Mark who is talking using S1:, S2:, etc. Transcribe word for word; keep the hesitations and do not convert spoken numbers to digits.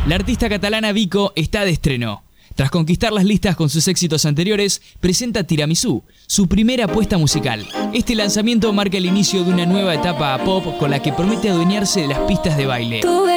S1: La artista catalana Vico está de estreno. Tras conquistar las listas con sus éxitos anteriores, presenta Tiramisú, su primera apuesta musical. Este lanzamiento marca el inicio de una nueva etapa pop con la que promete adueñarse de las pistas de baile.